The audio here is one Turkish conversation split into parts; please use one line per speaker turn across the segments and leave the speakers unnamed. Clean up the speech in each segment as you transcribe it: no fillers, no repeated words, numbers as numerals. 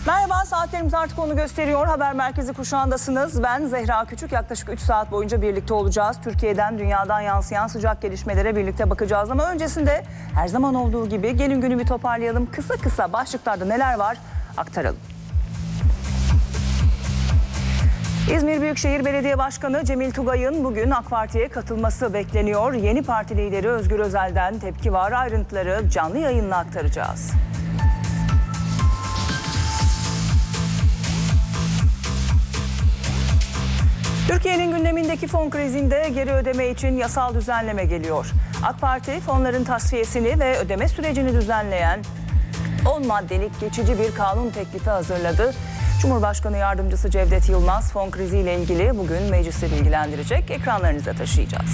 Merhaba, saatlerimiz artık onu gösteriyor. Haber Merkezi kuşağındasınız. Ben Zehra Küçük. Yaklaşık 3 saat boyunca birlikte olacağız. Türkiye'den, dünyadan yansıyan sıcak gelişmelere birlikte bakacağız. Ama öncesinde her zaman olduğu gibi gelin günü bir toparlayalım. Kısa kısa başlıklarda neler var aktaralım. İzmir Büyükşehir Belediye Başkanı Cemil Tugay'ın bugün AK Parti'ye katılması bekleniyor. Yeni parti lideri Özgür Özel'den tepki var. Ayrıntıları canlı yayınla aktaracağız. Türkiye'nin gündemindeki fon krizinde geri ödeme için yasal düzenleme geliyor. AK Parti fonların tasfiyesini ve ödeme sürecini düzenleyen 10 maddelik geçici bir kanun teklifi hazırladı. Cumhurbaşkanı Yardımcısı Cevdet Yılmaz fon kriziyle ilgili bugün meclisi bilgilendirecek. Ekranlarınıza taşıyacağız.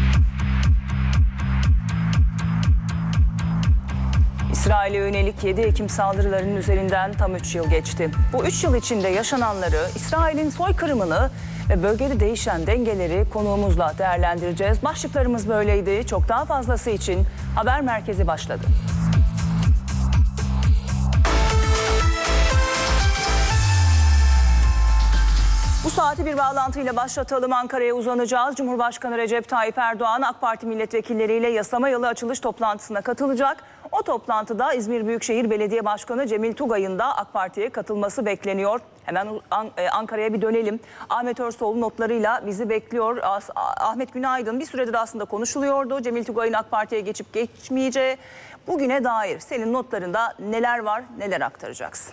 İsrail'e yönelik 7 Ekim saldırılarının üzerinden tam 3 yıl geçti. Bu 3 yıl içinde yaşananları, İsrail'in soykırımını ve bölgede değişen dengeleri konuğumuzla değerlendireceğiz. Başlıklarımız böyleydi. Çok daha fazlası için Haber Merkezi başladı. Bu saati bir bağlantıyla başlatalım. Ankara'ya uzanacağız. Cumhurbaşkanı Recep Tayyip Erdoğan AK Parti milletvekilleriyle yasama yılı açılış toplantısına katılacak. O toplantıda İzmir Büyükşehir Belediye Başkanı Cemil Tugay'ın da AK Parti'ye katılması bekleniyor. Hemen Ankara'ya bir dönelim. Ahmet Örsoğlu notlarıyla bizi bekliyor. Ahmet, günaydın. Bir süredir aslında konuşuluyordu. Cemil Tugay'ın AK Parti'ye geçip geçmeyeceği. Bugüne dair senin notlarında neler var, neler aktaracaksın?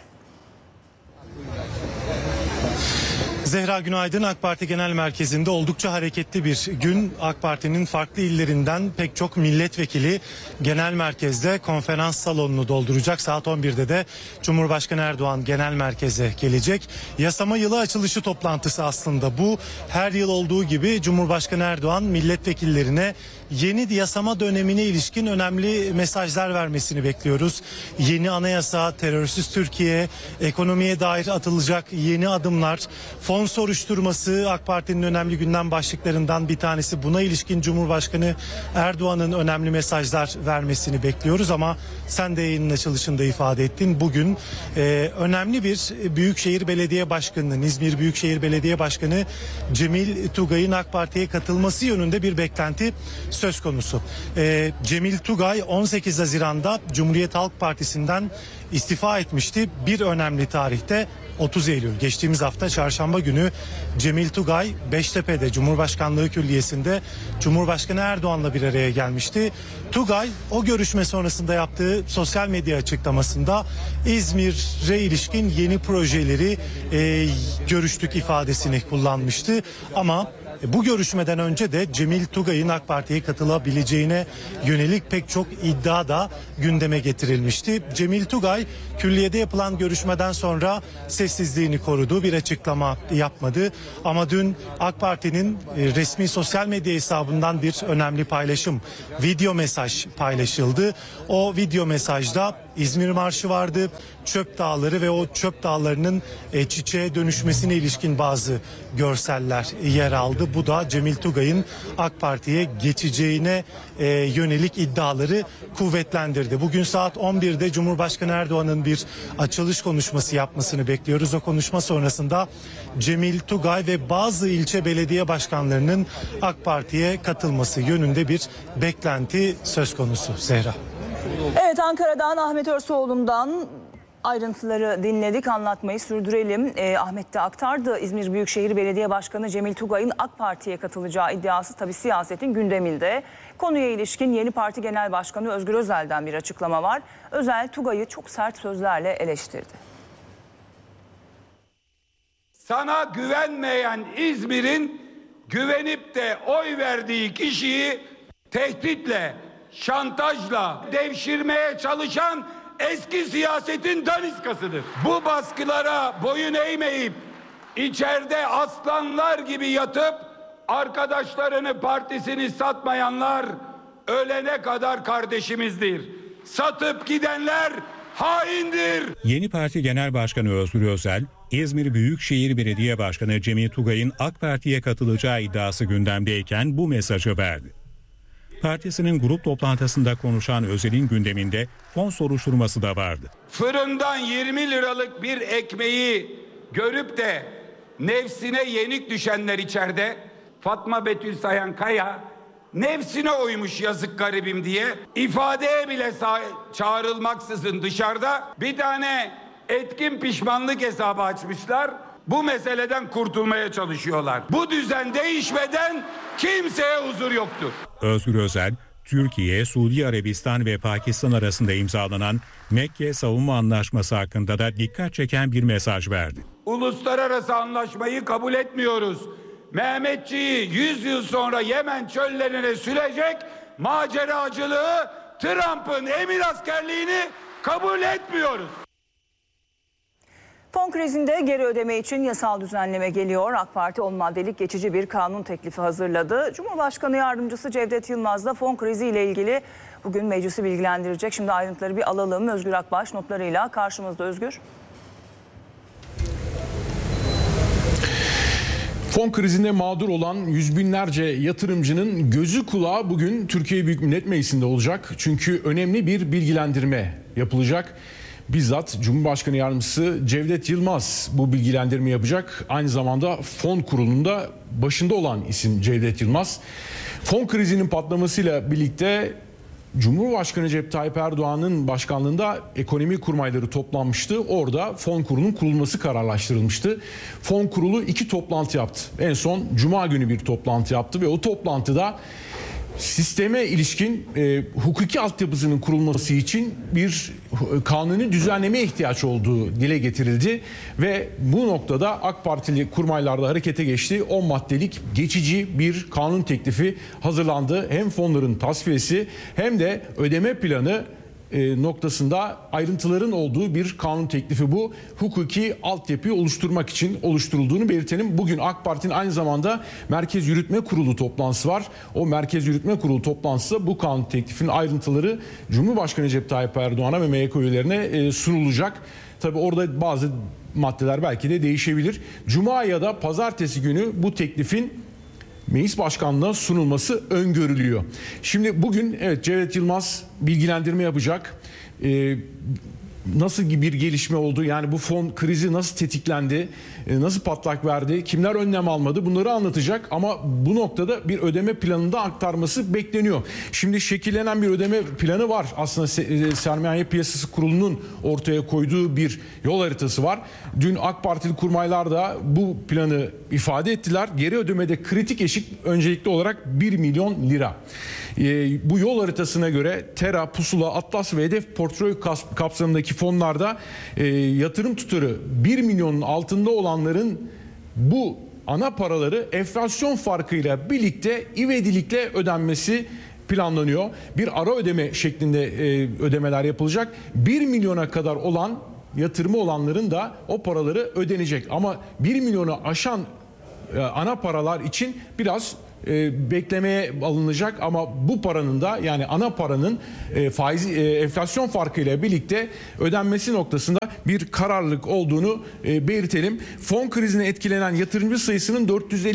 Zehra günaydın. AK Parti Genel Merkezi'nde oldukça hareketli bir gün. AK Parti'nin farklı illerinden pek çok milletvekili genel merkezde konferans salonunu dolduracak. Saat 11'de de Cumhurbaşkanı Erdoğan genel merkeze gelecek. Yasama yılı açılışı toplantısı aslında bu. Her yıl olduğu gibi Cumhurbaşkanı Erdoğan milletvekillerine yeni yasama dönemine ilişkin önemli mesajlar vermesini bekliyoruz. Yeni anayasa, terörsüz Türkiye, ekonomiye dair atılacak yeni adımlar, fon soruşturması AK Parti'nin önemli gündem başlıklarından bir tanesi. Buna ilişkin Cumhurbaşkanı Erdoğan'ın önemli mesajlar vermesini bekliyoruz ama sen de yayının açılışında ifade ettin. Bugün önemli bir Büyükşehir Belediye Başkanı'nın, İzmir Büyükşehir Belediye Başkanı Cemil Tugay'ın AK Parti'ye katılması yönünde bir beklenti söz konusu. Cemil Tugay 18 Haziran'da Cumhuriyet Halk Partisi'nden istifa etmişti. Bir önemli tarihte 30 Eylül geçtiğimiz hafta çarşamba günü Cemil Tugay Beştepe'de Cumhurbaşkanlığı Külliyesi'nde Cumhurbaşkanı Erdoğan'la bir araya gelmişti. Tugay o görüşme sonrasında yaptığı sosyal medya açıklamasında İzmir'e ilişkin yeni projeleri görüştük ifadesini kullanmıştı. Ama bu görüşmeden önce de Cemil Tugay'ın AK Parti'ye katılabileceğine yönelik pek çok iddia da gündeme getirilmişti. Cemil Tugay külliyede yapılan görüşmeden sonra sessizliğini korudu, bir açıklama yapmadı. Ama dün AK Parti'nin resmi sosyal medya hesabından bir önemli paylaşım, video mesaj paylaşıldı. O video mesajda İzmir Marşı vardı, çöp dağları ve o çöp dağlarının çiçeğe dönüşmesine ilişkin bazı görseller yer aldı. Bu da Cemil Tugay'ın AK Parti'ye geçeceğine yönelik iddiaları kuvvetlendirdi. Bugün saat 11'de Cumhurbaşkanı Erdoğan'ın bir açılış konuşması yapmasını bekliyoruz. O konuşma sonrasında Cemil Tugay ve bazı ilçe belediye başkanlarının AK Parti'ye katılması yönünde bir beklenti söz konusu. Zehra.
Evet, Ankara'dan Ahmet Örsoğlu'ndan ayrıntıları dinledik, anlatmayı sürdürelim. Ahmet de aktardı. İzmir Büyükşehir Belediye Başkanı Cemil Tugay'ın AK Parti'ye katılacağı iddiası tabii siyasetin gündeminde. Konuya ilişkin yeni parti genel başkanı Özgür Özel'den bir açıklama var. Özel Tugay'ı çok sert sözlerle eleştirdi.
Sana güvenmeyen İzmir'in güvenip de oy verdiği kişiyi tehditle, şantajla devşirmeye çalışan eski siyasetin daniskasıdır. Bu baskılara boyun eğmeyip içeride aslanlar gibi yatıp arkadaşlarını, partisini satmayanlar ölene kadar kardeşimizdir. Satıp gidenler haindir.
Yeni Parti Genel Başkanı Özgür Özel, İzmir Büyükşehir Belediye Başkanı Cemil Tugay'ın AK Parti'ye katılacağı iddiası gündemdeyken bu mesajı verdi. Partisinin grup toplantısında konuşan Özel'in gündeminde fon soruşturması da vardı.
Fırından 20 liralık bir ekmeği görüp de nefsine yenik düşenler içeride, Fatma Betül Sayan Kaya nefsine uymuş yazık garibim diye ifadeye bile çağrılmaksızın dışarıda bir tane etkin pişmanlık hesabı açmışlar. Bu meseleden kurtulmaya çalışıyorlar. Bu düzen değişmeden kimseye huzur yoktur.
Özgür Özel, Türkiye, Suudi Arabistan ve Pakistan arasında imzalanan Mekke Savunma Anlaşması hakkında da dikkat çeken bir mesaj verdi.
Uluslararası anlaşmayı kabul etmiyoruz. Mehmetçiği 100 yıl sonra Yemen çöllerine sürecek maceracılığı, Trump'ın emir askerliğini kabul etmiyoruz.
Fon krizinde geri ödeme için yasal düzenleme geliyor. AK Parti 10 maddelik geçici bir kanun teklifi hazırladı. Cumhurbaşkanı Yardımcısı Cevdet Yılmaz da fon krizi ile ilgili bugün meclisi bilgilendirecek. Şimdi ayrıntıları bir alalım. Özgür Akbaş notlarıyla karşımızda. Özgür.
Fon krizinde mağdur olan yüz binlerce yatırımcının gözü kulağı bugün Türkiye Büyük Millet Meclisi'nde olacak. Çünkü önemli bir bilgilendirme yapılacak. Bizzat Cumhurbaşkanı Yardımcısı Cevdet Yılmaz bu bilgilendirme yapacak. Aynı zamanda fon kurulunda başında olan isim Cevdet Yılmaz. Fon krizinin patlamasıyla birlikte Cumhurbaşkanı Recep Tayyip Erdoğan'ın başkanlığında ekonomi kurmayları toplanmıştı. Orada fon kurulunun kurulması kararlaştırılmıştı. Fon kurulu 2 toplantı yaptı. En son Cuma günü bir toplantı yaptı ve o toplantıda sisteme ilişkin hukuki altyapısının kurulması için bir kanuni düzenlemeye ihtiyaç olduğu dile getirildi. Ve bu noktada AK Partili kurmaylarda harekete geçti. 10 maddelik geçici bir kanun teklifi hazırlandı. Hem fonların tasfiyesi hem de ödeme planı noktasında ayrıntıların olduğu bir kanun teklifi bu. Hukuki altyapıyı oluşturmak için oluşturulduğunu belirtelim. Bugün AK Parti'nin aynı zamanda Merkez Yürütme Kurulu toplantısı var. O Merkez Yürütme Kurulu toplantısı bu kanun teklifinin ayrıntıları Cumhurbaşkanı Recep Tayyip Erdoğan'a ve MYK üyelerine sunulacak. Tabii orada bazı maddeler belki de değişebilir. Cuma ya da pazartesi günü bu teklifin Meclis Başkanlığı'na sunulması öngörülüyor. Şimdi bugün evet Cevdet Yılmaz bilgilendirme yapacak. Nasıl bir gelişme oldu? Yani bu fon krizi nasıl tetiklendi? Nasıl patlak verdi? Kimler önlem almadı? Bunları anlatacak ama bu noktada bir ödeme planında aktarması bekleniyor. Şimdi şekillenen bir ödeme planı var. Aslında Sermaye Piyasası Kurulu'nun ortaya koyduğu bir yol haritası var. Dün AK Partili kurmaylar da bu planı ifade ettiler. Geri ödemede kritik eşik öncelikli olarak 1 milyon lira. Bu yol haritasına göre Tera, Pusula, Atlas ve Hedef portföy kapsamındaki fonlarda yatırım tutarı 1 milyonun altında olanların bu ana paraları enflasyon farkıyla birlikte ivedilikle ödenmesi planlanıyor. Bir ara ödeme şeklinde ödemeler yapılacak. 1 milyona kadar olan yatırımı olanların da o paraları ödenecek. Ama 1 milyonu aşan ana paralar için biraz beklemeye alınacak ama bu paranın da yani ana paranın faiz enflasyon farkıyla birlikte ödenmesi noktasında bir kararlılık olduğunu belirtelim. Fon krizine etkilenen yatırımcı sayısının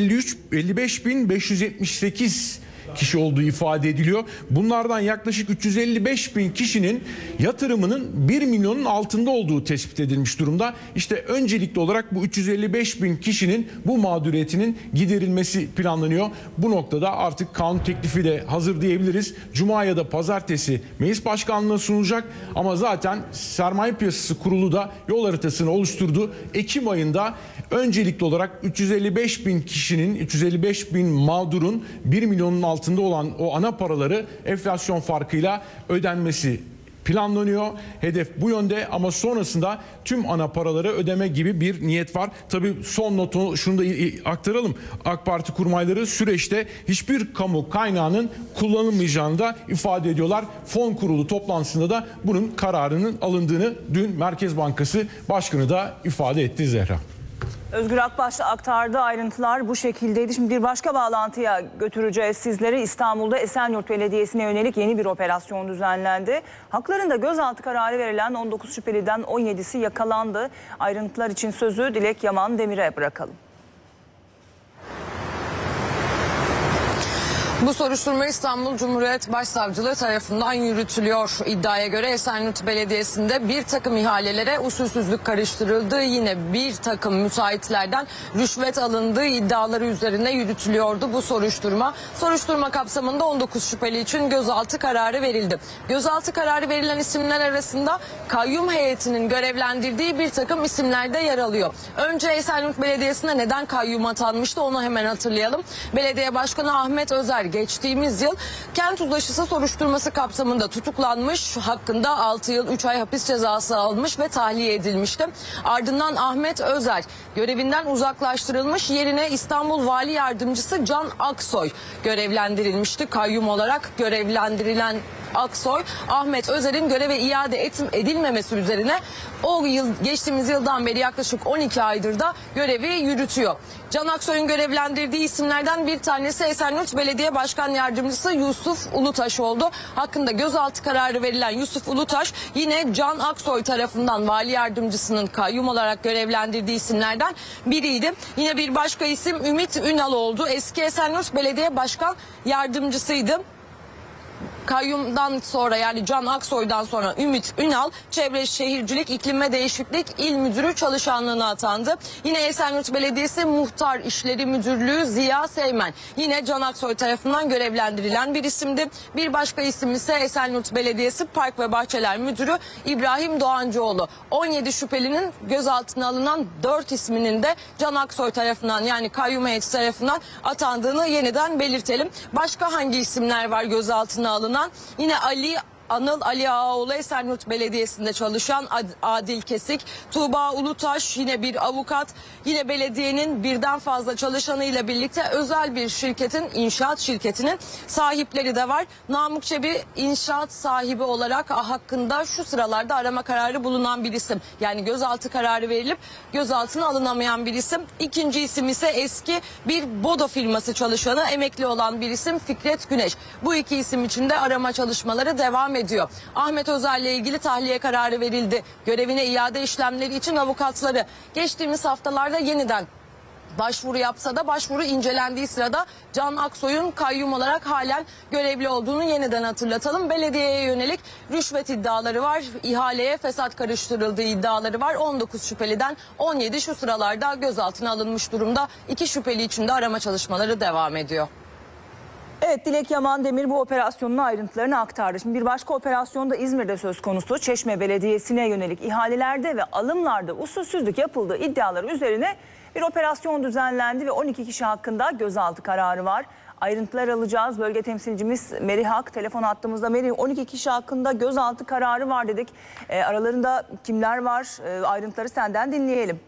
455.578 kişi olduğu ifade ediliyor. Bunlardan yaklaşık 355.000 kişinin yatırımının 1 milyonun altında olduğu tespit edilmiş durumda. İşte öncelikli olarak bu 355.000 kişinin bu mağduriyetinin giderilmesi planlanıyor. Bu noktada artık kanun teklifi de hazır diyebiliriz. Cuma ya da pazartesi Meclis Başkanlığı'na sunulacak ama zaten Sermaye Piyasası Kurulu da yol haritasını oluşturdu. Ekim ayında öncelikli olarak 355.000 kişinin, 355.000 mağdurun 1 milyonun altında olan o ana paraları enflasyon farkıyla ödenmesi planlanıyor. Hedef bu yönde ama sonrasında tüm ana paraları ödeme gibi bir niyet var. Tabii son notu şunu da aktaralım. AK Parti kurmayları süreçte hiçbir kamu kaynağının kullanılmayacağını da ifade ediyorlar. Fon kurulu toplantısında da bunun kararının alındığını dün Merkez Bankası Başkanı da ifade etti Zehra.
Özgür Akbaş aktardığı ayrıntılar bu şekildeydi. Şimdi bir başka bağlantıya götüreceğiz sizleri. İstanbul'da Esenyurt Belediyesi'ne yönelik yeni bir operasyon düzenlendi. Haklarında gözaltı kararı verilen 19 şüpheliden 17'si yakalandı. Ayrıntılar için sözü Dilek Yaman Demir'e bırakalım.
Bu soruşturma İstanbul Cumhuriyet Başsavcılığı tarafından yürütülüyor. İddiaya göre Esenyurt Belediyesi'nde bir takım ihalelere usulsüzlük karıştırıldığı, yine bir takım müteahhitlerden rüşvet alındığı iddiaları üzerine yürütülüyordu bu soruşturma. Soruşturma kapsamında 19 şüpheli için gözaltı kararı verildi. Gözaltı kararı verilen isimler arasında kayyum heyetinin görevlendirdiği bir takım isimler de yer alıyor. Önce Esenyurt Belediyesi'ne neden kayyum atanmıştı onu hemen hatırlayalım. Belediye Başkanı Ahmet Özer geçtiğimiz yıl kent uzlaşısı soruşturması kapsamında tutuklanmış, hakkında 6 yıl 3 ay hapis cezası almış ve tahliye edilmişti. Ardından Ahmet Özer görevinden uzaklaştırılmış, yerine İstanbul Vali Yardımcısı Can Aksoy görevlendirilmişti. Kayyum olarak görevlendirilen Aksoy, Ahmet Özer'in göreve iade edilmemesi üzerine o yıl, geçtiğimiz yıldan beri yaklaşık 12 aydır da görevi yürütüyor. Can Aksoy'un görevlendirdiği isimlerden bir tanesi Esenyurt Belediye Başkan Yardımcısı Yusuf Ulutaş oldu. Hakkında gözaltı kararı verilen Yusuf Ulutaş yine Can Aksoy tarafından Vali Yardımcısının kayyum olarak görevlendirdiği isimlerden biriydi. Yine bir başka isim Ümit Ünal oldu. Eski Esenyurt Belediye Başkan Yardımcısıydı. Kayyumdan sonra, yani Can Aksoy'dan sonra Ümit Ünal Çevre Şehircilik İklim ve Değişiklik İl Müdürü çalışanlığına atandı. Yine Esenyurt Belediyesi Muhtar İşleri Müdürlüğü Ziya Seymen yine Can Aksoy tarafından görevlendirilen bir isimdi. Bir başka isim ise Esenyurt Belediyesi Park ve Bahçeler Müdürü İbrahim Doğancıoğlu. 17 şüphelinin gözaltına alınan 4 isminin de Can Aksoy tarafından, yani kayyum heyeti tarafından atandığını yeniden belirtelim. Başka hangi isimler var gözaltına alınan? Yine Anıl Ali Ağaoğlu Esenyurt Belediyesi'nde çalışan Adil Kesik, Tuğba Ulutaş yine bir avukat, yine belediyenin birden fazla çalışanıyla birlikte özel bir şirketin, inşaat şirketinin sahipleri de var. Namık Çebi inşaat sahibi olarak hakkında şu sıralarda arama kararı bulunan bir isim. Yani gözaltı kararı verilip gözaltına alınamayan bir isim. İkinci isim ise eski bir bodo firması çalışanı, emekli olan bir isim Fikret Güneş. Bu iki isim için de arama çalışmaları devam ediyor. Ahmet Özer'le ilgili tahliye kararı verildi. Görevine iade işlemleri için avukatları geçtiğimiz haftalarda yeniden başvuru yapsa da başvuru incelendiği sırada Can Aksoy'un kayyum olarak halen görevli olduğunu yeniden hatırlatalım. Belediyeye yönelik rüşvet iddiaları var. İhaleye fesat karıştırıldığı iddiaları var. 19 şüpheliden 17 şu sıralarda gözaltına alınmış durumda. 2 şüpheli için de arama çalışmaları devam ediyor.
Evet, Dilek Yaman Demir bu operasyonun ayrıntılarını aktardı. Şimdi bir başka operasyon da İzmir'de söz konusu. Çeşme Belediyesi'ne yönelik ihalelerde ve alımlarda usulsüzlük yapıldığı iddiaları üzerine bir operasyon düzenlendi ve 12 kişi hakkında gözaltı kararı var. Ayrıntılar alacağız. Bölge temsilcimiz Merih Hak telefon hattımızda. Merih, 12 kişi hakkında gözaltı kararı var dedik. Aralarında kimler var? Ayrıntıları senden dinleyelim.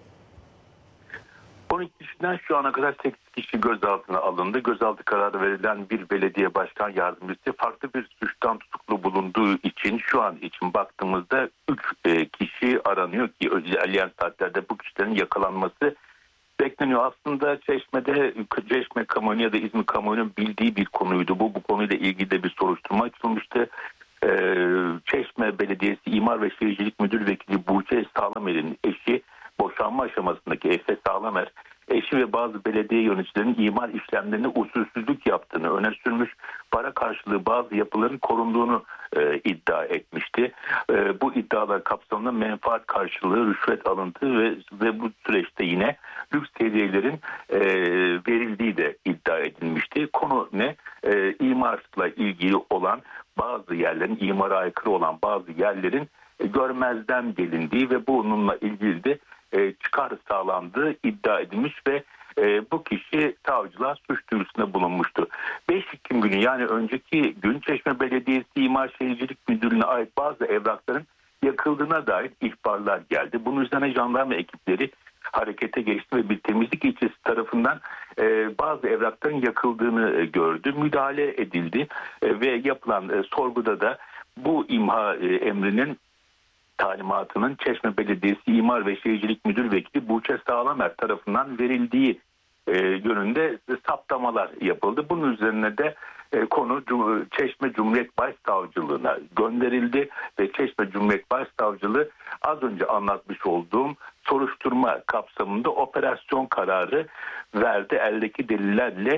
12 kişiden şu ana kadar 8 kişi gözaltına alındı. Gözaltı kararı verilen bir belediye başkan yardımcısı farklı bir suçtan tutuklu bulunduğu için şu an için baktığımızda 3 kişi aranıyor ki ilerleyen saatlerde bu kişilerin yakalanması bekleniyor. Aslında Çeşme kamuoyu ya da İzmir kamuoyunun bildiği bir konuydu. Bu konuyla ilgili de bir soruşturma açılmıştı. Çeşme Belediyesi İmar ve Şehircilik Müdür Vekili Buğçe Sağlamer'in eşi, boşanma aşamasındaki Efe Sağlamer, eşi ve bazı belediye yöneticilerinin imar işlemlerinde usulsüzlük yaptığını öne sürmüş, para karşılığı bazı yapıların korunduğunu iddia etmişti. Bu iddialar kapsamında menfaat karşılığı rüşvet alıntığı ve bu süreçte yine lüks hediyelerin verildiği de iddia edilmişti. Konu ne? İmarla ilgili olan bazı yerlerin, imara aykırı olan bazı yerlerin görmezden gelindiği ve bununla ilgili de çıkar sağlandığı iddia edilmiş ve bu kişi savcılığa suç duyurusunda bulunmuştu. 5 Ekim günü, yani önceki gün Çeşme Belediyesi İmar Şehircilik Müdürlüğü'ne ait bazı evrakların yakıldığına dair ihbarlar geldi. Bunun üzerine jandarma ekipleri harekete geçti ve bir temizlik ilçesi tarafından bazı evrakların yakıldığını gördü. Müdahale edildi ve yapılan sorguda da bu imha emrinin talimatının Çeşme Belediyesi İmar ve Şehircilik Müdür Vekili Buğçe Sağlamer tarafından verildiği yönünde saptamalar yapıldı. Bunun üzerine de konu Çeşme Cumhuriyet Başsavcılığına gönderildi ve Çeşme Cumhuriyet Başsavcılığı az önce anlatmış olduğum soruşturma kapsamında operasyon kararı verdi. Eldeki delillerle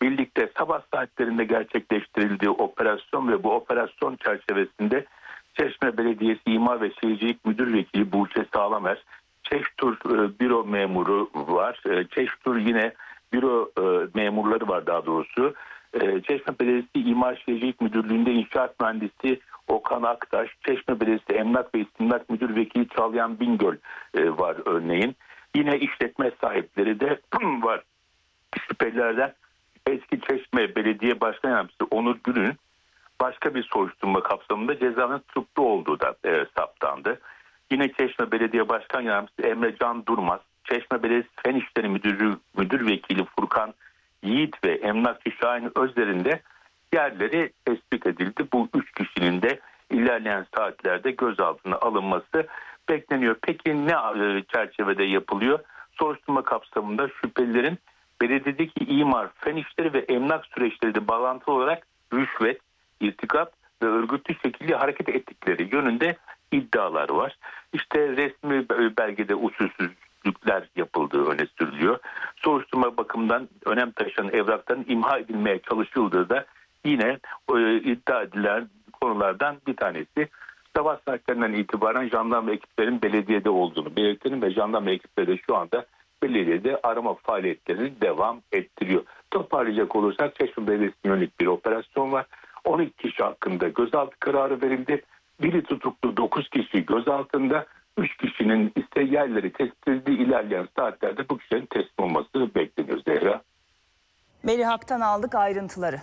birlikte sabah saatlerinde gerçekleştirildiği operasyon ve bu operasyon çerçevesinde Çeşme Belediyesi İmar ve Şehircilik Müdür Vekili Buğçe Sağlamer, Çeştur büro memuru var. Çeştur yine büro memurları var daha doğrusu. Çeşme Belediyesi İmar Şehircilik Müdürlüğü'nde İnşaat Mühendisi Okan Aktaş, Çeşme Belediyesi Emlak ve İstimlak Müdür Vekili Çağlayan Bingöl var örneğin. Yine işletme sahipleri de var. Şüphelilerden eski Çeşme Belediye Başkan Yardımcısı Onur Gül'ün başka bir soruşturma kapsamında cezanın tutuklu olduğu da saptandı. Yine Çeşme Belediye Başkan Yardımcısı Emre Can Durmaz, Çeşme Belediyesi Fen İşleri Müdür Vekili Furkan Yiğit ve emlakçı Şahin Özler'in de yerleri tespit edildi. Bu 3 kişinin de ilerleyen saatlerde gözaltına alınması bekleniyor. Peki ne çerçevede yapılıyor? Soruşturma kapsamında şüphelilerin belediyedeki imar, fen işleri ve emlak süreçleri de bağlantılı olarak rüşvet, irtikap ve örgütlü şekilde hareket ettikleri yönünde iddialar var. İşte resmi belgede usulsüzlükler yapıldığı öne sürülüyor. Soruşturma bakımından önem taşıyan evrakların imha edilmeye çalışıldığı da yine iddia edilen konulardan bir tanesi. Sabah saatlerinden itibaren jandarma ekiplerin belediyede olduğunu belirtelim ve jandarma ekipleri de şu anda belediyede arama faaliyetlerini devam ettiriyor. Toparlayacak olursak Çeşme Belediyesi'ne yönelik bir operasyon var. 12 kişi hakkında gözaltı kararı verildi. Biri tutuklu, 9 kişi gözaltında, 3 kişinin ise yerleri tespit edildi. İlerleyen saatlerde bu kişilerin teslim olması bekleniyor Zehra.
Melih Hak'tan aldık ayrıntıları.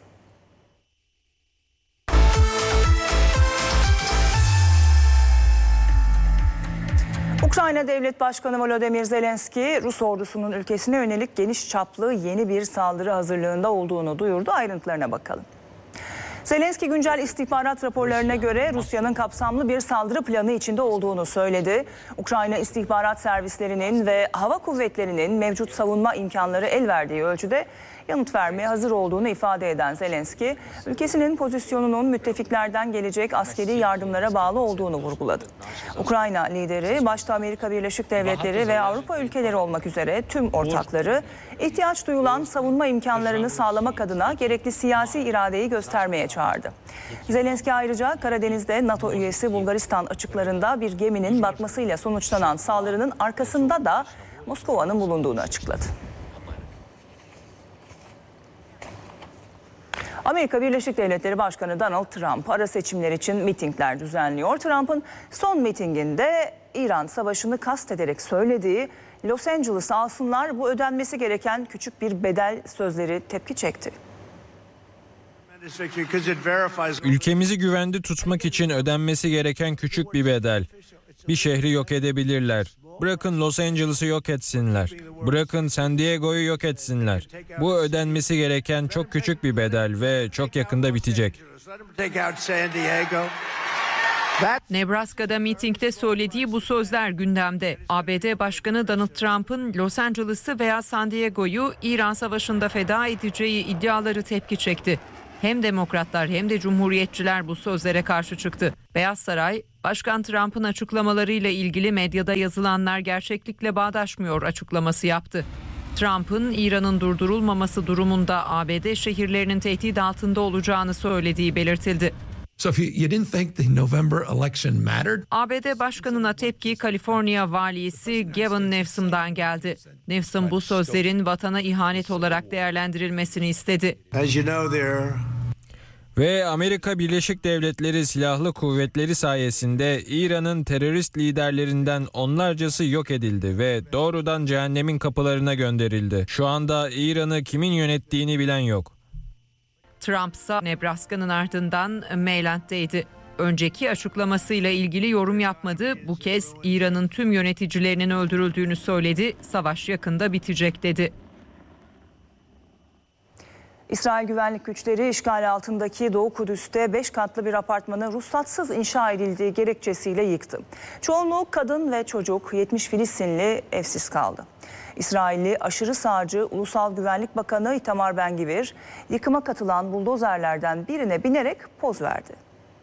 Ukrayna Devlet Başkanı Volodymyr Zelenski, Rus ordusunun ülkesine yönelik geniş çaplı yeni bir saldırı hazırlığında olduğunu duyurdu. Ayrıntılarına bakalım. Zelenski güncel istihbarat raporlarına göre Rusya'nın kapsamlı bir saldırı planı içinde olduğunu söyledi. Ukrayna istihbarat servislerinin ve hava kuvvetlerinin mevcut savunma imkanları el verdiği ölçüde yanıt vermeye hazır olduğunu ifade eden Zelenski, ülkesinin pozisyonunun müttefiklerden gelecek askeri yardımlara bağlı olduğunu vurguladı. Ukrayna lideri başta Amerika Birleşik Devletleri ve Avrupa ülkeleri olmak üzere tüm ortakları ihtiyaç duyulan savunma imkanlarını sağlamak adına gerekli siyasi iradeyi göstermeye çağırdı. Zelenski ayrıca Karadeniz'de NATO üyesi Bulgaristan açıklarında bir geminin batmasıyla sonuçlanan saldırının arkasında da Moskova'nın bulunduğunu açıkladı. Amerika Birleşik Devletleri Başkanı Donald Trump ara seçimler için mitingler düzenliyor. Trump'ın son mitinginde İran savaşını kastederek söylediği "Los Angeles'ı alsınlar, bu ödenmesi gereken küçük bir bedel" sözleri tepki çekti.
Ülkemizi güvende tutmak için ödenmesi gereken küçük bir bedel. Bir şehri yok edebilirler. Bırakın Los Angeles'ı yok etsinler. Bırakın San Diego'yu yok etsinler. Bu ödenmesi gereken çok küçük bir bedel ve çok yakında bitecek.
Nebraska'da mitingde söylediği bu sözler gündemde. ABD Başkanı Donald Trump'ın Los Angeles'ı veya San Diego'yu İran Savaşı'nda feda edeceği iddiaları tepki çekti. Hem demokratlar hem de cumhuriyetçiler bu sözlere karşı çıktı. Beyaz Saray, Başkan Trump'ın açıklamalarıyla ilgili medyada yazılanlar gerçeklikle bağdaşmıyor açıklaması yaptı. Trump'ın İran'ın durdurulmaması durumunda ABD şehirlerinin tehdit altında olacağını söylediği belirtildi. ABD Başkanı'na tepki Kaliforniya valisi Gavin Newsom'dan geldi. Newsom bu sözlerin vatana ihanet olarak değerlendirilmesini istedi.
Ve Amerika Birleşik Devletleri Silahlı Kuvvetleri sayesinde İran'ın terörist liderlerinden onlarcası yok edildi ve doğrudan cehennemin kapılarına gönderildi. Şu anda İran'ı kimin yönettiğini bilen yok.
Trump ise Nebraska'nın ardından Maryland'deydi. Önceki açıklamasıyla ilgili yorum yapmadı. Bu kez İran'ın tüm yöneticilerinin öldürüldüğünü söyledi. Savaş yakında bitecek dedi.
İsrail güvenlik güçleri işgal altındaki Doğu Kudüs'te 5 katlı bir apartmanı ruhsatsız inşa edildiği gerekçesiyle yıktı. Çoğunluğu kadın ve çocuk, 70 Filistinli evsiz kaldı. İsrailli aşırı sağcı Ulusal Güvenlik Bakanı Itamar Ben-Gvir, yıkıma katılan buldozerlerden birine binerek poz verdi.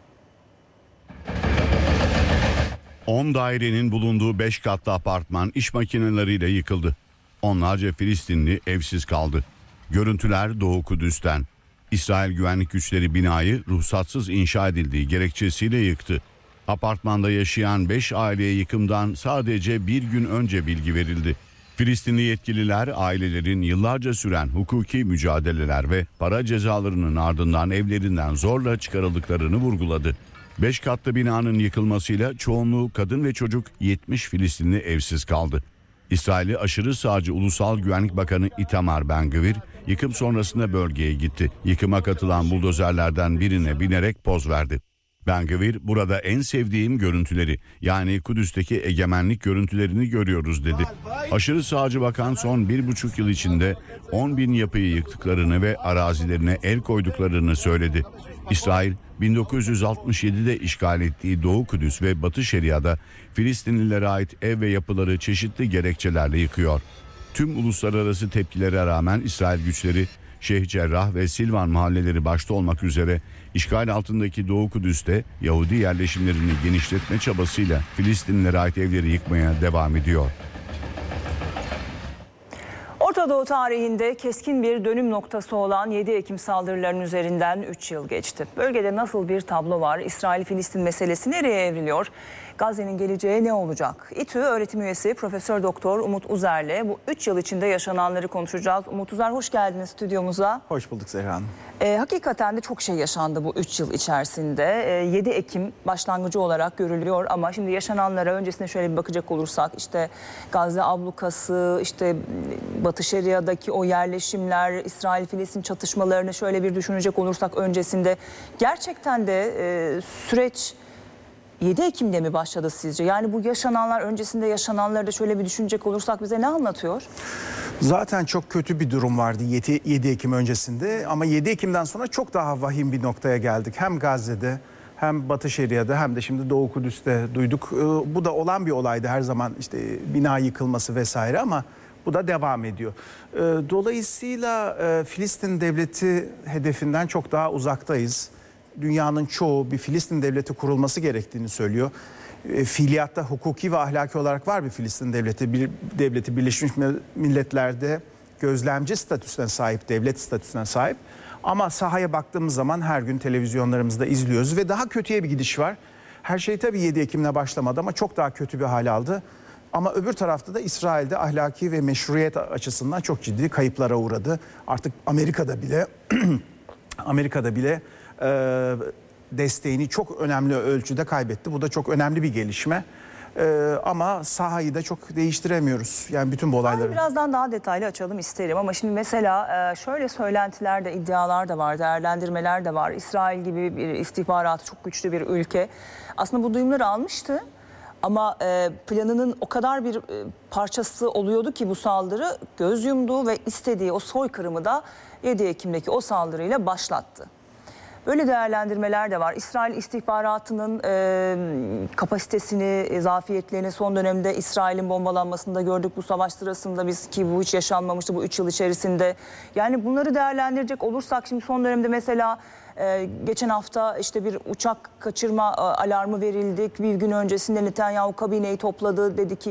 10 dairenin bulunduğu 5 katlı apartman iş makineleriyle yıkıldı. Onlarca Filistinli evsiz kaldı. Görüntüler Doğu Kudüs'ten. İsrail güvenlik güçleri binayı ruhsatsız inşa edildiği gerekçesiyle yıktı. Apartmanda yaşayan 5 aileye yıkımdan sadece bir gün önce bilgi verildi. Filistinli yetkililer ailelerin yıllarca süren hukuki mücadeleler ve para cezalarının ardından evlerinden zorla çıkarıldıklarını vurguladı. 5 katlı binanın yıkılmasıyla çoğunluğu kadın ve çocuk 70 Filistinli evsiz kaldı. İsrail'i aşırı sağcı Ulusal Güvenlik Bakanı Itamar Ben-Gvir yıkım sonrasında bölgeye gitti. Yıkıma katılan buldozerlerden birine binerek poz verdi. Ben-Gvir burada en sevdiğim görüntüleri yani Kudüs'teki egemenlik görüntülerini görüyoruz dedi. Aşırı sağcı bakan son 1,5 yıl içinde 10.000 yapıyı yıktıklarını ve arazilerine el koyduklarını söyledi. İsrail 1967'de işgal ettiği Doğu Kudüs ve Batı Şeria'da Filistinlilere ait ev ve yapıları çeşitli gerekçelerle yıkıyor. Tüm uluslararası tepkilere rağmen İsrail güçleri Şeyh Cerrah ve Silvan mahalleleri başta olmak üzere işgal altındaki Doğu Kudüs'te Yahudi yerleşimlerini genişletme çabasıyla Filistinlilere ait evleri yıkmaya devam ediyor.
Orta Doğu tarihinde keskin bir dönüm noktası olan 7 Ekim saldırılarının üzerinden 3 yıl geçti. Bölgede nasıl bir tablo var? İsrail-Filistin meselesi nereye evriliyor? Gazze'nin geleceği ne olacak? İTÜ öğretim üyesi Profesör Doktor Umut Uzer'le bu 3 yıl içinde yaşananları konuşacağız. Umut Uzer, hoş geldiniz stüdyomuza.
Hoş bulduk Zehra Hanım.
Hakikaten de çok şey yaşandı bu 3 yıl içerisinde. 7 Ekim başlangıcı olarak görülüyor ama şimdi yaşananlara öncesine şöyle bir bakacak olursak işte Gazze ablukası, işte Batı Şeria'daki o yerleşimler, İsrail-Filistin çatışmalarını şöyle bir düşünecek olursak öncesinde gerçekten de süreç 7 Ekim'de mi başladı sizce? Yani bu yaşananlar öncesinde yaşananları da şöyle bir düşünecek olursak bize ne anlatıyor?
Zaten çok kötü bir durum vardı 7 Ekim öncesinde ama 7 Ekim'den sonra çok daha vahim bir noktaya geldik. Hem Gazze'de hem Batı Şeria'da hem de şimdi Doğu Kudüs'te duyduk. Bu da olan bir olaydı her zaman, işte bina yıkılması vesaire, ama bu da devam ediyor. Dolayısıyla Filistin devleti hedefinden çok daha uzaktayız. Dünyanın çoğu bir Filistin devleti kurulması gerektiğini söylüyor. Fiiliyatta hukuki ve ahlaki olarak var bir Filistin devleti. Bir devleti Birleşmiş Milletler'de gözlemci statüsüne sahip, devlet statüsüne sahip. Ama sahaya baktığımız zaman her gün televizyonlarımızda izliyoruz ve daha kötüye bir gidiş var. Her şey tabii 7 Ekim'le başlamadı ama çok daha kötü bir hal aldı. Ama öbür tarafta da İsrail'de ahlaki ve meşruiyet açısından çok ciddi kayıplara uğradı. Artık Amerika'da bile desteğini çok önemli ölçüde kaybetti. Bu da çok önemli bir gelişme. Ama sahayı da çok değiştiremiyoruz. Yani bütün bu olayları.
Birazdan daha detaylı açalım isterim ama şimdi mesela şöyle söylentiler de, iddialar da var, değerlendirmeler de var. İsrail gibi bir istihbaratı çok güçlü bir ülke aslında bu duyumları almıştı. Ama planının o kadar bir parçası oluyordu ki bu saldırı göz yumdu ve istediği o soykırımı da 7 Ekim'deki o saldırıyla başlattı. Böyle değerlendirmeler de var. İsrail istihbaratının kapasitesini, zafiyetlerini son dönemde İsrail'in bombalanmasında gördük. Bu savaş sırasında biz, ki bu hiç yaşanmamıştı bu 3 yıl içerisinde. Yani bunları değerlendirecek olursak şimdi son dönemde mesela geçen hafta işte bir uçak kaçırma alarmı verildi. Bir gün öncesinde Netanyahu kabineyi topladı, dedi ki